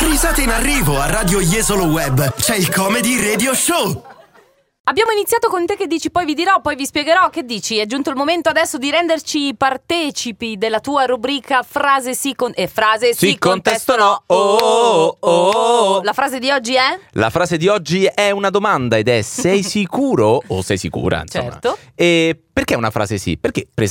Risate in arrivo a Radio Jesolo Web. C'è il Comedy Radio Show. Abbiamo iniziato con te che dici, poi vi dirò, poi vi spiegherò. Che dici? È giunto il momento adesso di renderci partecipi della tua rubrica Frase sì frase sì contesto no. Oh. La frase di oggi è? La frase di oggi è una domanda ed è: sei sicuro o sei sicura? Insomma. Certo. E perché una frase sì? Perché presa